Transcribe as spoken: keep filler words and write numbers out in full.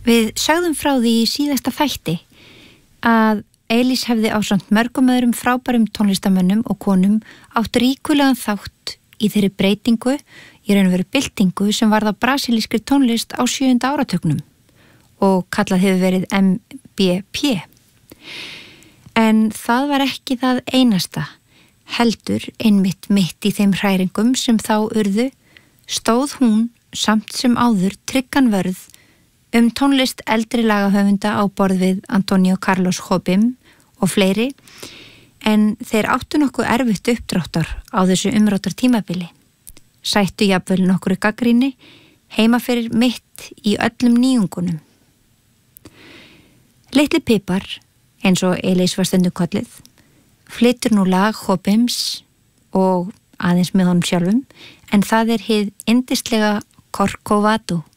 Við sögðum frá því í síðasta þætti að Elís hefði ásamt mörgum öðrum frábærum tónlistamönnum og konum átt ríkulegan þátt í þeirri breytingu, í raun og veru byltingu sem varð á brasilískri tónlist á sjöunda áratugnum og kallað hefur verið M B P. En það var ekki það einasta, heldur einmitt mitt í þeim hræringum sem þá urðu, stóð hún samt sem áður tryggan vörð um tónlist eldri lagahöfunda á borð við Antonio Carlos Jobim og fleiri, en þeir áttu nokkuð erfitt uppdráttar á þessu umrótar tímabili. Sættu jafnvel nokkru gagnrýni heima fyrir mitt í öllum nýjungunum. Litli Pipar, eins og Elís var stundum kölluð, flytur nú lag Jobims og aðeins með honum sjálfum, en það er hið yndislega Corcovado.